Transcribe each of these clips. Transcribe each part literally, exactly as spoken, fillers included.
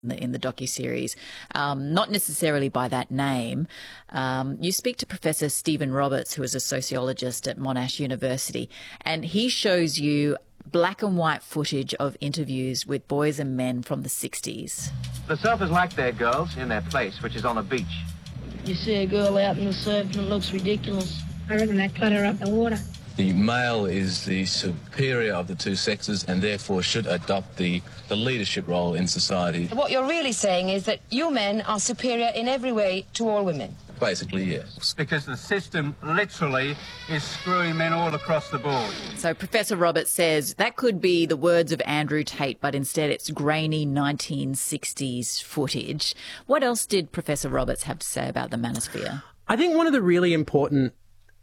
in the, in the docuseries, um, not necessarily by that name. Um, you speak to Professor Stephen Roberts, who is a sociologist at Monash University, and he shows you black and white footage of interviews with boys and men from the sixties. The surfers like their girls in their place, which is on a beach. You see a girl out in the surf and it looks ridiculous. I reckon they cut her up the water. The male is the superior of the two sexes and therefore should adopt the, the leadership role in society. What you're really saying is that you men are superior in every way to all women. Basically, yes. Because the system literally is screwing men all across the board. So Professor Roberts says that could be the words of Andrew Tate, but instead it's grainy nineteen sixties footage. What else did Professor Roberts have to say about the manosphere? I think one of the really important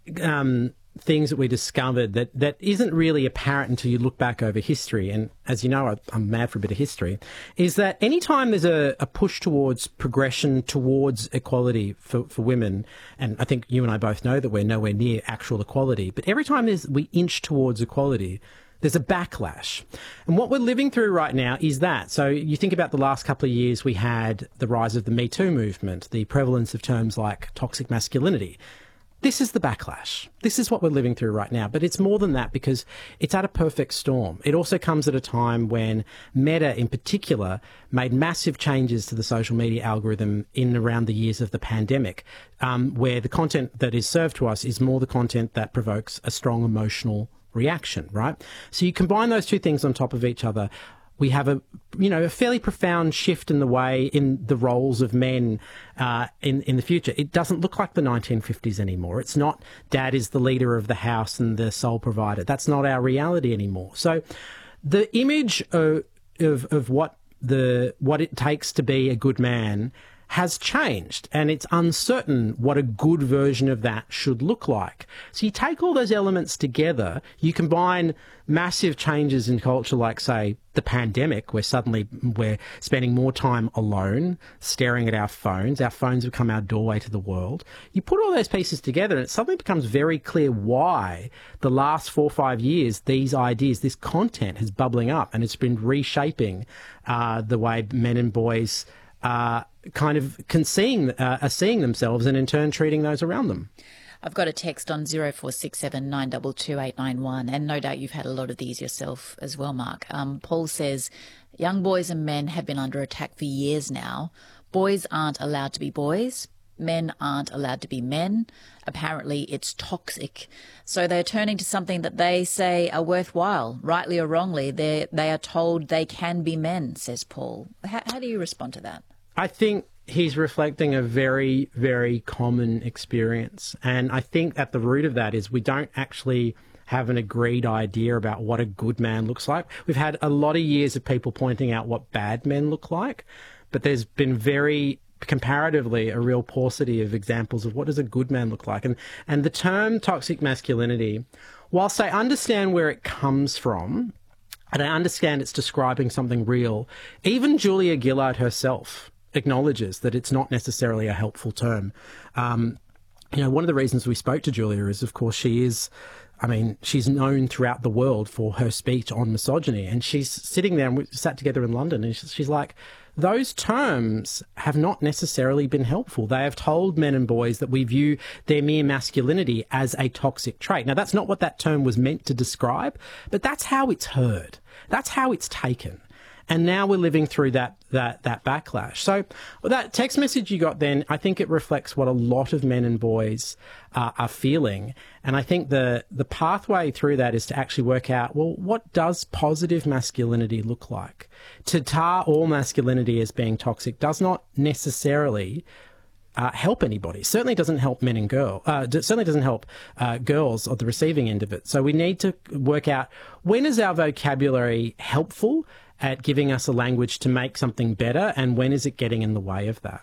um, things that we discovered that, that isn't really apparent until you look back over history, and as you know, I'm mad for a bit of history, is that anytime there's a, a push towards progression, towards equality for, for women, and I think you and I both know that we're nowhere near actual equality, but every time there's, we inch towards equality, there's a backlash. And what we're living through right now is that. So you think about the last couple of years, we had the rise of the Me Too movement, the prevalence of terms like toxic masculinity. This is the backlash. This is what we're living through right now. But it's more than that because it's at a perfect storm. It also comes at a time when Meta in particular made massive changes to the social media algorithm in around the years of the pandemic, um, where the content that is served to us is more the content that provokes a strong emotional reaction, right? So you combine those two things on top of each other. We have a, you know, a fairly profound shift in the way in the roles of men uh, in in the future. It doesn't look like the nineteen fifties anymore. It's not dad is the leader of the house and the sole provider. That's not our reality anymore. So, the image of of, of what the what it takes to be a good man has changed, and it's uncertain what a good version of that should look like. So you take all those elements together, you combine massive changes in culture like, say, the pandemic, where suddenly we're spending more time alone, staring at our phones. Our phones become our doorway to the world. You put all those pieces together and it suddenly becomes very clear why the last four or five years, these ideas, this content is bubbling up, and it's been reshaping uh, the way men and boys uh, kind of can seeing, uh, are seeing themselves and in turn treating those around them. I've got a text on zero four six seven nine two two eight nine one, and no doubt you've had a lot of these yourself as well, Mark. Um, Paul says, young boys and men have been under attack for years now. Boys aren't allowed to be boys. Men aren't allowed to be men. Apparently it's toxic. So they're turning to something that they say are worthwhile. Rightly or wrongly, they they are told they can be men, says Paul. How, how do you respond to that? I think he's reflecting a very, very common experience. And I think at the root of that is we don't actually have an agreed idea about what a good man looks like. We've had a lot of years of people pointing out what bad men look like, but there's been very comparatively a real paucity of examples of what does a good man look like. And and the term toxic masculinity, whilst I understand where it comes from, and I understand it's describing something real, even Julia Gillard herself acknowledges that it's not necessarily a helpful term. Um, you know, one of the reasons we spoke to Julia is, of course, she is, I mean, she's known throughout the world for her speech on misogyny. And she's sitting there, and we sat together in London, and she's like, those terms have not necessarily been helpful. They have told men and boys that we view their mere masculinity as a toxic trait. Now, that's not what that term was meant to describe, but that's how it's heard. That's how it's taken. And now we're living through that that that backlash. So that text message you got then, I think it reflects what a lot of men and boys uh, are feeling. And I think the the pathway through that is to actually work out, well, what does positive masculinity look like? To tar all masculinity as being toxic does not necessarily Uh, help anybody. Certainly doesn't help men and girls. Uh, certainly doesn't help uh, girls at the receiving end of it. So we need to work out, when is our vocabulary helpful at giving us a language to make something better, and when is it getting in the way of that?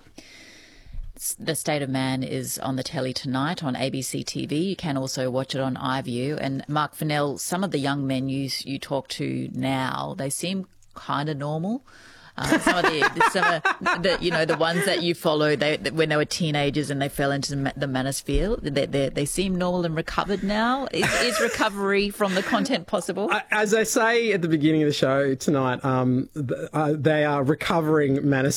The State of Man is on the telly tonight on A B C T V. You can also watch it on iView. And Mark Fennell, some of the young men you, you talk to now, they seem kind of normal. Um, some of the, some of the, you know, the ones that you follow, they, when they were teenagers and they fell into the manosphere, they, they, they seem normal and recovered now. Is, is recovery from the content possible? As I say at the beginning of the show tonight, um, uh, they are recovering manosphere.